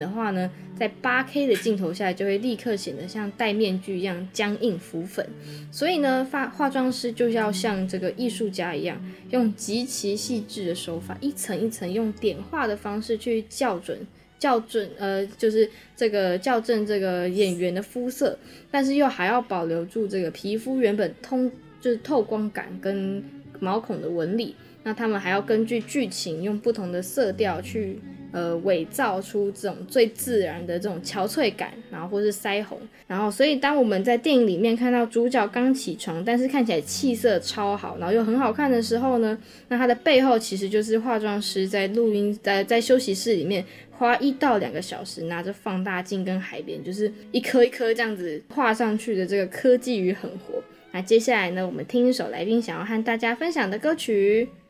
的话呢，在 8K 的镜头下就会立刻显得像戴面具一样僵硬浮粉。所以呢，化妆师就要像这个艺术家一样，用极其细致的手法，一层一层用点画的方式去校正这个演员的肤色，但是又还要保留住这个皮肤原本就是透光感跟毛孔的纹理。那他们还要根据剧情用不同的色调去伪造出这种最自然的这种憔悴感，然后或是腮红。然后所以当我们在电影里面看到主角刚起床，但是看起来气色超好，然后又很好看的时候呢，那他的背后其实就是化妆师在休息室里面花1到2个小时拿着放大镜跟海绵，就是一颗一颗这样子画上去的这个科技与狠活。那接下来呢，我们听一首来宾想要和大家分享的歌曲。